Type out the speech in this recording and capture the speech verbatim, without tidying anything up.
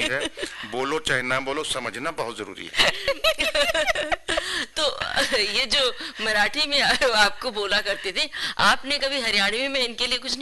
है, बोलो चाहे ना बोलो समझना बहुत जरूरी है। तो ये जो मराठी में आपको बोला करते थे, आपने कभी हरियाणवी में इनके लिए कुछ